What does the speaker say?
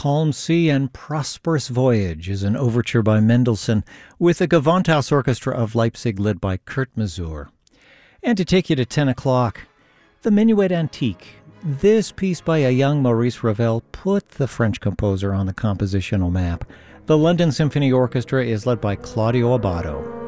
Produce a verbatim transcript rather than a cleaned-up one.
Calm Sea and Prosperous Voyage is an overture by Mendelssohn with the Gewandhaus Orchestra of Leipzig led by Kurt Masur. And to take you to ten o'clock, the Minuet Antique. This piece by a young Maurice Ravel put the French composer on the compositional map. The London Symphony Orchestra is led by Claudio Abbado.